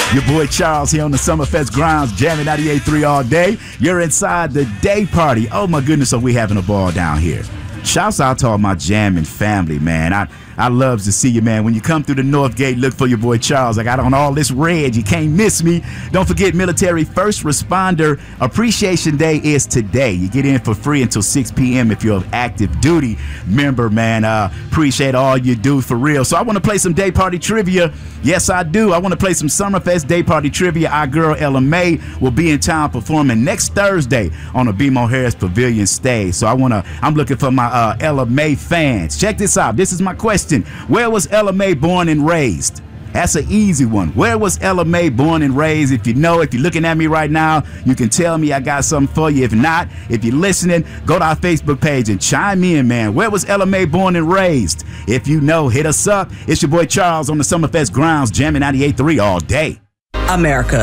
Your boy Charles here on the Summerfest grounds, jamming 98.3 all day. You're inside the day party. Oh my goodness, are we having a ball down here. Shouts out to all my jamming family, man. I love to see you, man. When you come through the North Gate, look for your boy Charles. I got on all this red. You can't miss me. Don't forget, Military First Responder Appreciation Day is today. You get in for free until 6 p.m. if you're an active duty member, man. Appreciate all you do for real. So I want to play some day party trivia. Yes, I do. I want to play some Summerfest day party trivia. Our girl Ella Mai will be in town performing next Thursday on the BMO Harris Pavilion stage. So I'm looking for my Ella Mai fans. Check this out. This is my question. Where was Ella Mai born and raised? That's an easy one. Where was Ella Mai born and raised? If you know, if you're looking at me right now, you can tell me. I got something for you. If not, if you're listening, go to our Facebook page and chime in, man. Where was Ella Mai born and raised? If you know, hit us up. It's your boy Charles on the Summerfest grounds, jamming 98.3 all day. America,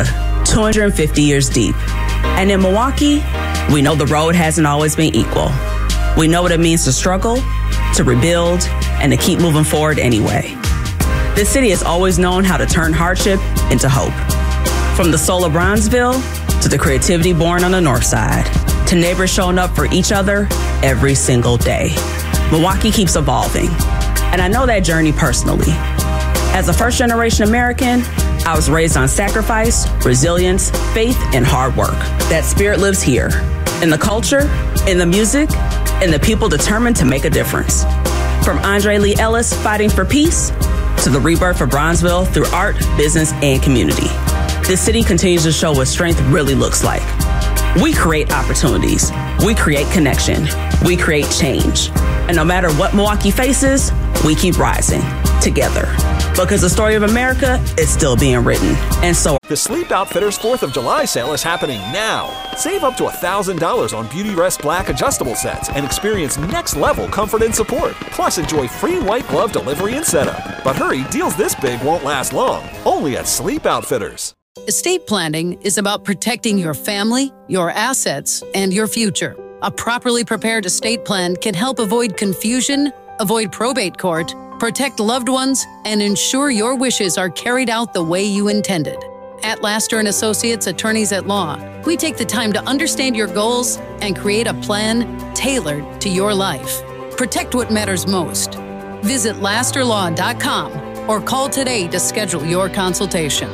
250 years deep. And in Milwaukee, we know the road hasn't always been equal. We know what it means to struggle, to rebuild, and to keep moving forward anyway. This city has always known how to turn hardship into hope. From the soul of Bronzeville to the creativity born on the north side, to neighbors showing up for each other every single day. Milwaukee keeps evolving, and I know that journey personally. As a first-generation American, I was raised on sacrifice, resilience, faith, and hard work. That spirit lives here, in the culture, in the music, and the people determined to make a difference. From Andre Lee Ellis fighting for peace to the rebirth of Bronzeville through art, business, and community. This city continues to show what strength really looks like. We create opportunities. We create connection. We create change. And no matter what Milwaukee faces, we keep rising together. Because the story of America is still being written. And so the Sleep Outfitters 4th of July sale is happening now. Save up to $1,000 on Beautyrest Black adjustable sets and experience next level comfort and support. Plus enjoy free white glove delivery and setup. But hurry, deals this big won't last long. Only at Sleep Outfitters. Estate planning is about protecting your family, your assets, and your future. A properly prepared estate plan can help avoid confusion, avoid probate court, protect loved ones, and ensure your wishes are carried out the way you intended. At Laster & Associates Attorneys at Law, we take the time to understand your goals and create a plan tailored to your life. Protect what matters most. Visit lasterlaw.com or call today to schedule your consultation.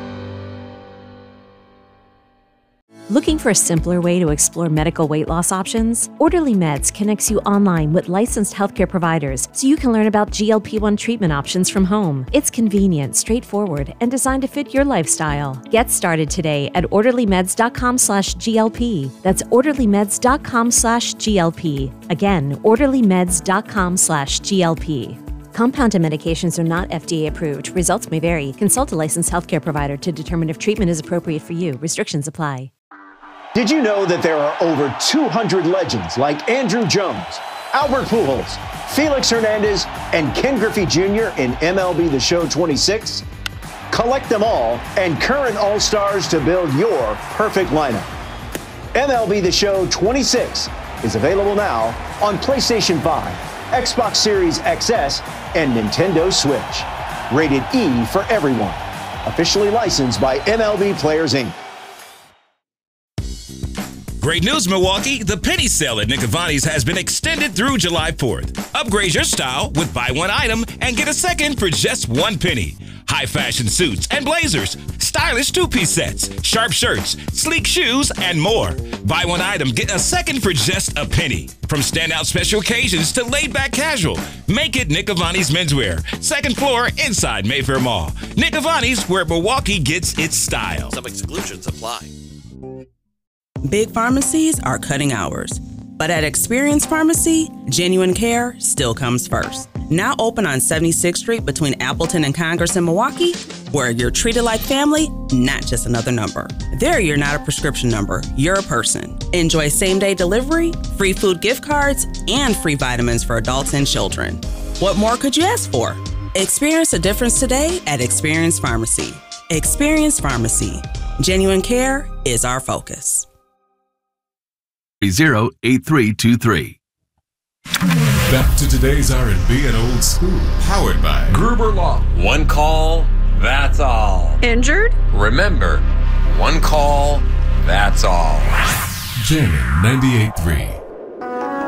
Looking for a simpler way to explore medical weight loss options? Orderly Meds connects you online with licensed healthcare providers so you can learn about GLP-1 treatment options from home. It's convenient, straightforward, and designed to fit your lifestyle. Get started today at orderlymeds.com/GLP. That's orderlymeds.com/GLP. Again, orderlymeds.com/GLP. Compounded medications are not FDA approved. Results may vary. Consult a licensed healthcare provider to determine if treatment is appropriate for you. Restrictions apply. Did you know that there are over 200 legends like Andrew Jones, Albert Pujols, Felix Hernandez, and Ken Griffey Jr. in MLB The Show 26? Collect them all and current All-Stars to build your perfect lineup. MLB The Show 26 is available now on PlayStation 5, Xbox Series XS, and Nintendo Switch. Rated E for everyone. Officially licensed by MLB Players, Inc. Great news, Milwaukee. The penny sale at Nick Avani's has been extended through July 4th. Upgrade your style with buy one item and get a second for just 1 penny. High fashion suits and blazers, stylish two-piece sets, sharp shirts, sleek shoes, and more. Buy one item, get a second for just a penny. From standout special occasions to laid-back casual, make it Nick Avani's menswear. Second floor inside Mayfair Mall. Nick Avani's, where Milwaukee gets its style. Some exclusions apply. big pharmacies are cutting hours. But at Experience Pharmacy, genuine care still comes first. Now open on 76th Street between Appleton and Congress in Milwaukee, where you're treated like family, not just another number. There, you're not a prescription number, you're a person. Enjoy same-day delivery, free food gift cards, and free vitamins for adults and children. What more could you ask for? Experience a difference today at Experience Pharmacy. Experience Pharmacy. Genuine care is our focus. 08323. Back to today's R&B and old school, powered by Gruber Law. One call, that's all. Injured? Remember, one call, that's all. Jamming 98.3.